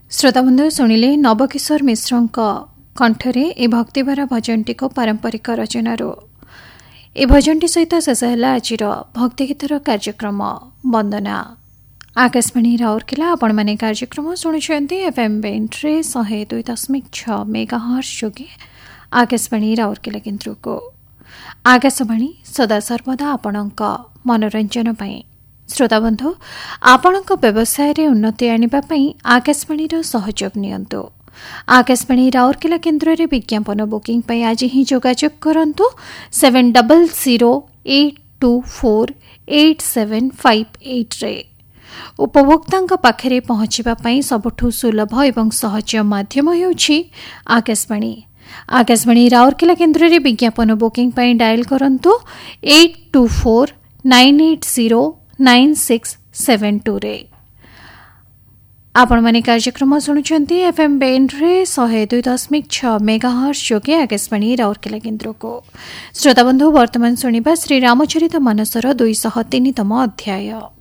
श्रोताबंधु शुणिले नवकिशोर मिश्र कंठरे ए भक्तिभरा भजनटी को पारंपरिक रचनार ए भजनटी सहित शेष है आज भक्तिगीतर कार्यक्रम वंदना। आकाशवाणी राउरकेला आपण माने कार्यक्रम शुणुंट एफएम बेंट्रे 102.6 मेगाहर्ट्ज जोगे आकाशवाणी राउरकेला केन्द्र को। आकाशवाणी सदा सर्वदा आपणक मनोरंजन पाई। श्रोताबंधु आपणक व्यवसाय रे उन्नति आनिबा पई आकाशवाणी रो सहयोग नियंतु। आकाशवाणी राउरकेला केन्द्र रे विज्ञापन बुकिंग पई आज ही जोगाजोग करंतु 7002824875 रे। उपभोक्तांक पाखरे पहुंचीबा पई सबठु सुलभ एवं सहज माध्यम हेउछि आकाशवाणी। आकाशवाणी राउरकेला केन्द्र रे विज्ञापन बुकिंग पई डायल करंतु 8249809672 रे। आपण माने कार्यक्रम शुणुचंती एफएम बेंट्रे 102.6 मेगाहर्ट्ज जोगे आकाशवाणी राउरकेला केन्द्र को। श्रोताबंधु वर्तमान शुणिबा श्री रामचरित मानसर 203तम अध्याय।